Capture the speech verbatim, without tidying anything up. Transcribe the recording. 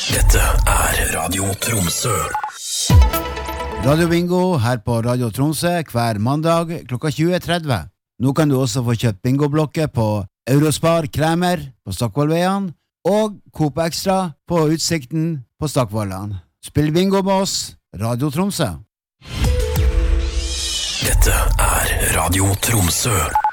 Dette er Radio Tromsø. Radio Bingo her på Radio Tromsø hver mandag klokka tjue tretti. Nå kan du også få kjøpt bingoblokker på Eurospar Kremer på Stokkvollveien og Coop Extra på Utsikten på Stokkvollan. Spill bingo med oss, Radio Tromsø. Dette er Radio Tromsø.